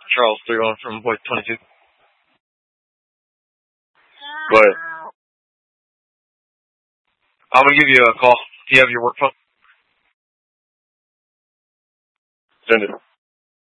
Charles 31 from Voice 22. Go ahead. I'm going to give you a call. Do you have your work phone? Send it.